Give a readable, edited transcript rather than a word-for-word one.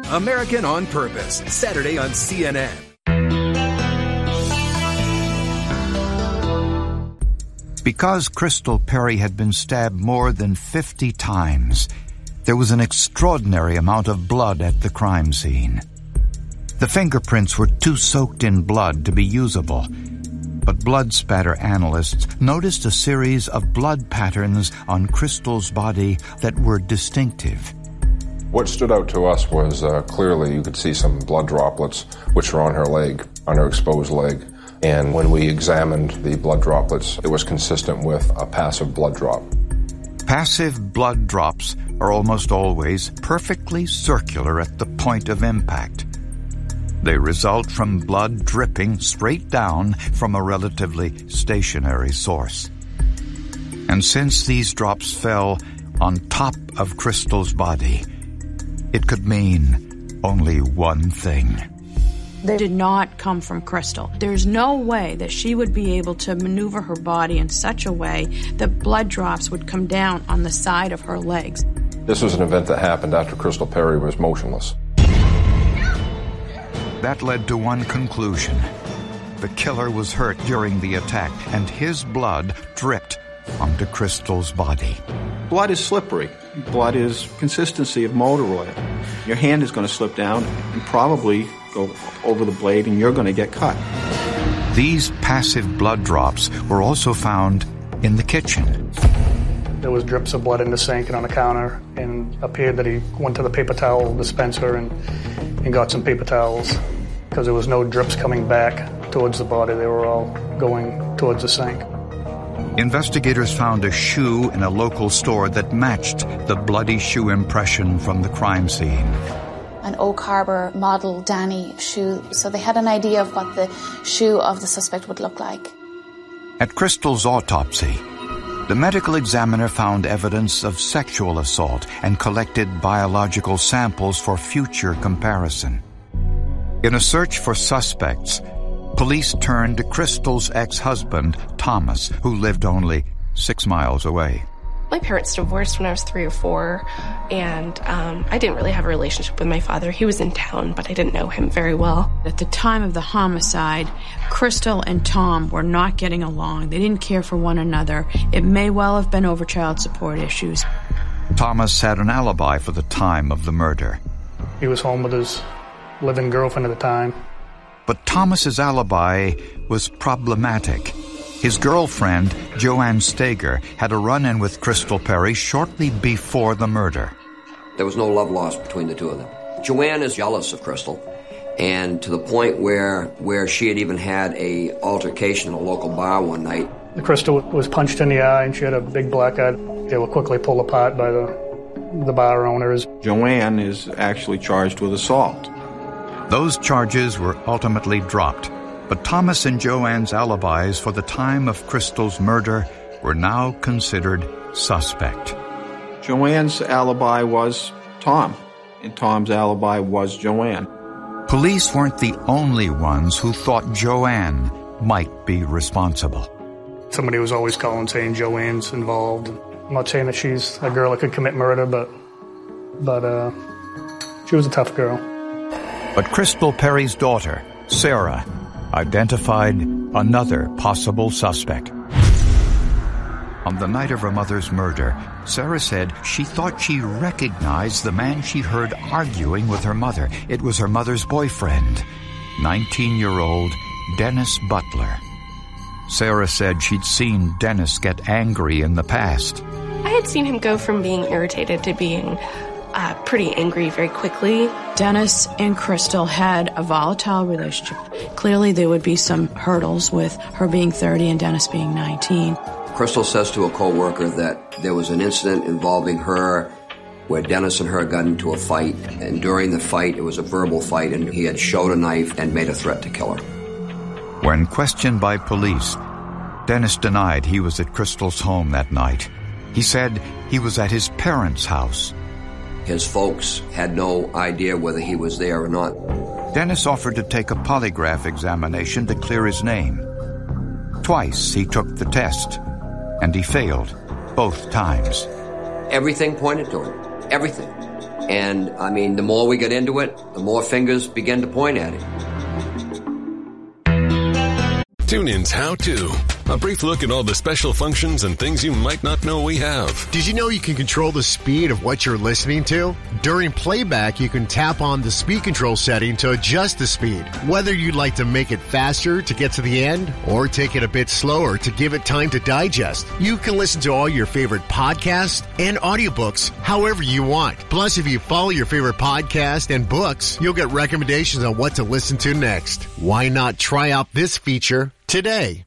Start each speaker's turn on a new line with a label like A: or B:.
A: American on Purpose, Saturday on CNN.
B: Because Crystal Perry had been stabbed more than 50 times, there was an extraordinary amount of blood at the crime scene. The fingerprints were too soaked in blood to be usable, but blood spatter analysts noticed a series of blood patterns on Crystal's body that were distinctive.
C: What stood out to us was clearly you could see some blood droplets which were on her leg, on her exposed leg. And when we examined the blood droplets, it was consistent with a passive blood drop.
B: Passive blood drops are almost always perfectly circular at the point of impact. They result from blood dripping straight down from a relatively stationary source. And since these drops fell on top of Crystal's body, it could mean only one thing.
D: They did not come from Crystal. There's no way that she would be able to maneuver her body in such a way that blood drops would come down on the side of her legs.
C: This was an event that happened after Crystal Perry was motionless.
B: That led to one conclusion. The killer was hurt during the attack, and his blood dripped onto Crystal's body.
E: Blood is slippery. Blood is consistency of motor oil. Your hand is going to slip down and probably go over the blade, and you're going to get cut.
B: These passive blood drops were also found in the kitchen.
F: There was drips of blood in the sink and on the counter, and appeared that he went to the paper towel dispenser and got some paper towels, because there was no drips coming back towards the body. They were all going towards the sink.
B: Investigators found a shoe in a local store that matched the bloody shoe impression from the crime scene.
G: An Oak Harbor model Danny shoe, so they had an idea of what the shoe of the suspect would look like.
B: At Crystal's autopsy, the medical examiner found evidence of sexual assault and collected biological samples for future comparison. In a search for suspects, police turned to Crystal's ex-husband, Thomas, who lived only 6 miles away.
H: My parents divorced when I was 3 or 4, and I didn't really have a relationship with my father. He was in town, but I didn't know him very well.
D: At the time of the homicide, Crystal and Tom were not getting along. They didn't care for one another. It may well have been over child support issues.
B: Thomas had an alibi for the time of the murder.
F: He was home with his living girlfriend at the time.
B: But Thomas's alibi was problematic. His girlfriend, Joanne Steger, had a run-in with Crystal Perry shortly before the murder.
I: There was no love lost between the two of them. Joanne is jealous of Crystal, and to the point where she had even had a altercation in a local bar one night.
F: Crystal was punched in the eye, and she had a big black eye. They were quickly pulled apart by the bar owners.
E: Joanne is actually charged with assault.
B: Those charges were ultimately dropped. But Thomas and Joanne's alibis for the time of Crystal's murder were now considered suspect.
E: Joanne's alibi was Tom, and Tom's alibi was Joanne.
B: Police weren't the only ones who thought Joanne might be responsible.
F: Somebody was always calling saying Joanne's involved. I'm not saying that she's a girl that could commit murder, but she was a tough girl.
B: But Crystal Perry's daughter, Sarah, identified another possible suspect. On the night of her mother's murder, Sarah said she thought she recognized the man she heard arguing with her mother. It was her mother's boyfriend, 19-year-old Dennis Butler. Sarah said she'd seen Dennis get angry in the past.
H: I had seen him go from being irritated to being pretty angry very quickly.
D: Dennis and Crystal had a volatile relationship. Clearly there would be some hurdles with her being 30 and Dennis being 19.
I: Crystal says to a co-worker that there was an incident involving her where Dennis and her got into a fight, and during the fight it was a verbal fight, and he had showed a knife and made a threat to kill her.
B: When questioned by police, Dennis denied he was at Crystal's home that night. He said he was at his parents' house.
I: His folks had no idea whether he was there or not.
B: Dennis offered to take a polygraph examination to clear his name. Twice he took the test, and he failed both times.
I: Everything pointed to him. Everything. And, I mean, the more we got into it, the more fingers began to point at it.
J: TuneIn's How To. A brief look at all the special functions and things you might not know we have.
K: Did you know you can control the speed of what you're listening to? During playback, you can tap on the speed control setting to adjust the speed. Whether you'd like to make it faster to get to the end or take it a bit slower to give it time to digest, you can listen to all your favorite podcasts and audiobooks however you want. Plus, if you follow your favorite podcast and books, you'll get recommendations on what to listen to next. Why not try out this feature today?